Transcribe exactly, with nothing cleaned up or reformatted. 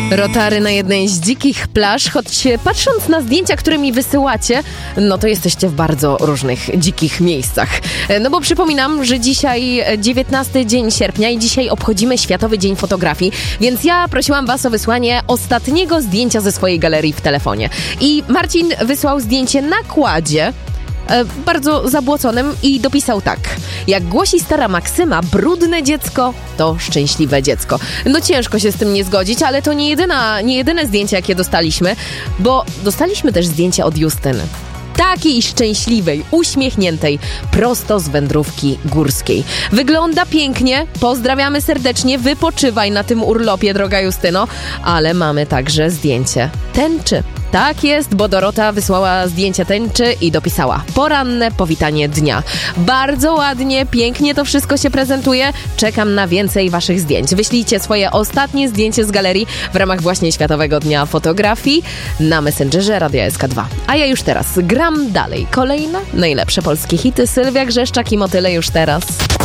Rotary na jednej z dzikich plaż, choć patrząc na zdjęcia, które mi wysyłacie, no to jesteście w bardzo różnych dzikich miejscach. No bo przypominam, że dzisiaj dziewiętnasty dzień sierpnia i dzisiaj obchodzimy Światowy Dzień Fotografii, więc ja prosiłam was o wysłanie ostatniego zdjęcia ze swojej galerii w telefonie. I Marcin wysłał zdjęcie na kładzie, bardzo zabłoconym i dopisał tak: jak głosi stara maksyma, brudne dziecko to szczęśliwe dziecko. No ciężko się z tym nie zgodzić, ale to nie, jedyna, nie jedyne zdjęcie, jakie dostaliśmy, bo dostaliśmy też zdjęcie od Justyny. Takiej szczęśliwej, uśmiechniętej, prosto z wędrówki górskiej. Wygląda pięknie, pozdrawiamy serdecznie, wypoczywaj na tym urlopie, droga Justyno, ale mamy także zdjęcie tęczy. Tak jest, bo Dorota wysłała zdjęcie tęczy i dopisała: poranne powitanie dnia. Bardzo ładnie, pięknie to wszystko się prezentuje. Czekam na więcej waszych zdjęć. Wyślijcie swoje ostatnie zdjęcie z galerii w ramach właśnie Światowego Dnia Fotografii na Messengerze Radia S K dwa. A ja już teraz gram dalej. Kolejne najlepsze polskie hity. Sylwia Grzeszczak i Motyle już teraz.